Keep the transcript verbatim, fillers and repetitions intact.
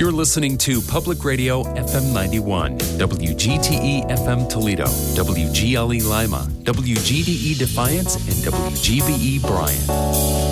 You're listening to Public Radio F M ninety-one, W G T E F M Toledo, W G L E Lima, W G D E Defiance, and W G B E Bryan.